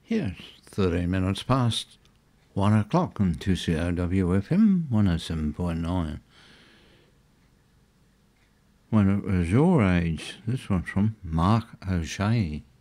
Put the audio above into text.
Yes, 13 minutes past 1 o'clock on 2COWFM 107.9. When it was your age, this one's from Mark O'Shea.